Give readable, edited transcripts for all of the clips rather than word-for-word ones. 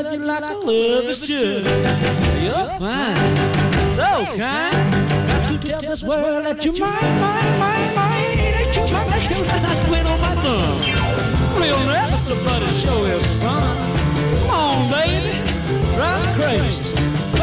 love you like I love is should. You're fine, so kind. Got to tell this world that you're mine, mine, mine, mine. That you're mine like hell and I quit on my thumb. Real never somebody show is fun. Come on, baby, drive me crazy.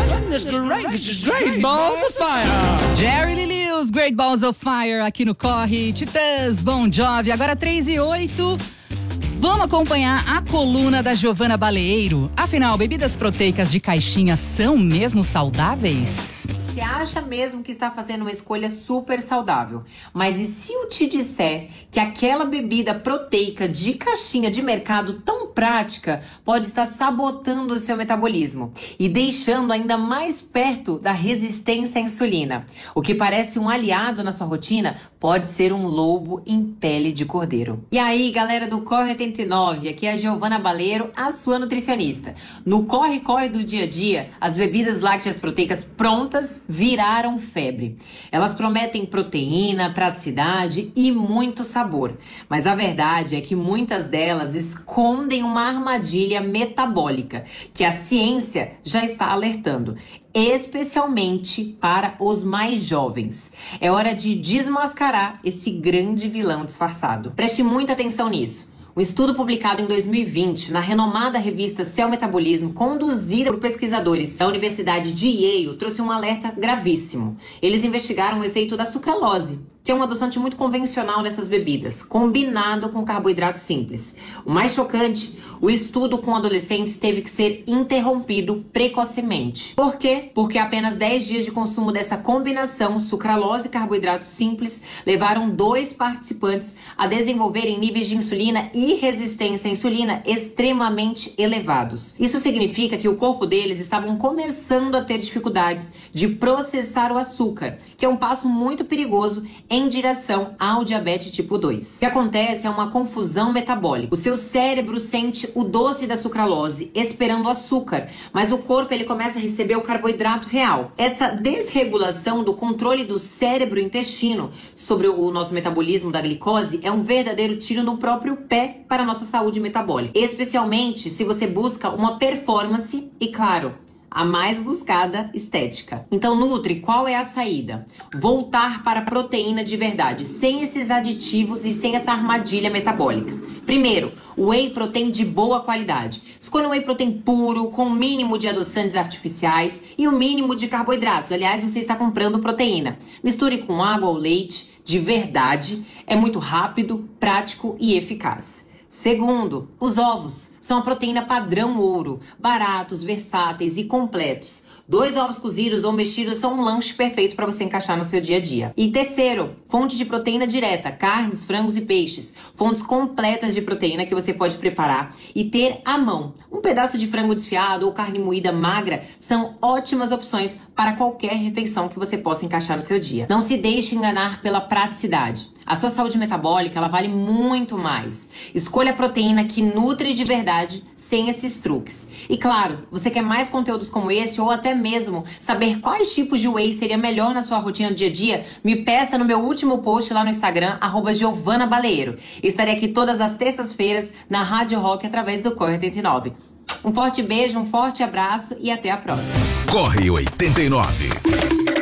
Mr. Ranks, Great Balls of Fire. Jerry Lee Lewis, Great Balls of Fire, aqui no Corre. Titãs, Bon Jovi, agora 3:08. Vamos acompanhar a coluna da Giovana Baleiro. Afinal, bebidas proteicas de caixinha são mesmo saudáveis? Você acha mesmo que está fazendo uma escolha super saudável, mas e se eu te disser que aquela bebida proteica de caixinha de mercado tão prática pode estar sabotando o seu metabolismo e deixando ainda mais perto da resistência à insulina? O que parece um aliado na sua rotina pode ser um lobo em pele de cordeiro. E aí, galera do Corre 89, aqui é a Giovana Baleiro, a sua nutricionista. No corre-corre do dia a dia, as bebidas lácteas proteicas prontas viraram febre. Elas prometem proteína, praticidade e muito sabor. Mas a verdade é que muitas delas escondem uma armadilha metabólica que a ciência já está alertando, especialmente para os mais jovens. É hora de desmascarar esse grande vilão disfarçado. Preste muita atenção nisso. Um estudo publicado em 2020 na renomada revista Cell Metabolismo, conduzida por pesquisadores da Universidade de Yale, trouxe um alerta gravíssimo. Eles investigaram o efeito da sucralose, que é um adoçante muito convencional dessas bebidas, combinado com carboidrato simples. O mais chocante, o estudo com adolescentes teve que ser interrompido precocemente. Por quê? Porque apenas 10 dias de consumo dessa combinação, sucralose e carboidrato simples, levaram 2 participantes a desenvolverem níveis de insulina e resistência à insulina extremamente elevados. Isso significa que o corpo deles estavam começando a ter dificuldades de processar o açúcar, que é um passo muito perigoso em direção ao diabetes tipo 2. O que acontece é uma confusão metabólica. O seu cérebro sente o doce da sucralose esperando o açúcar, mas o corpo ele começa a receber o carboidrato real. Essa desregulação do controle do cérebro e intestino sobre o nosso metabolismo da glicose é um verdadeiro tiro no próprio pé para a nossa saúde metabólica, especialmente se você busca uma performance e, claro, a mais buscada estética. Então, Nutri, qual é a saída? Voltar para a proteína de verdade, sem esses aditivos e sem essa armadilha metabólica. Primeiro, whey protein de boa qualidade. Escolha um whey protein puro, com o mínimo de adoçantes artificiais e o mínimo de carboidratos. Aliás, você está comprando proteína. Misture com água ou leite de verdade. É muito rápido, prático e eficaz. Segundo, os ovos são a proteína padrão ouro, baratos, versáteis e completos. 2 ovos cozidos ou mexidos são um lanche perfeito para você encaixar no seu dia a dia. E terceiro, fonte de proteína direta, carnes, frangos e peixes. Fontes completas de proteína que você pode preparar e ter à mão. Um pedaço de frango desfiado ou carne moída magra são ótimas opções para qualquer refeição que você possa encaixar no seu dia. Não se deixe enganar pela praticidade. A sua saúde metabólica, ela vale muito mais. Escolha a proteína que nutre de verdade, sem esses truques. E claro, você quer mais conteúdos como esse ou até mesmo saber quais tipos de whey seria melhor na sua rotina do dia a dia? Me peça no meu último post lá no Instagram, @GiovanaBaleiro. Estarei aqui todas as terças-feiras na Rádio Rock através do Corre 89. Um forte beijo, um forte abraço e até a próxima. Corre 89.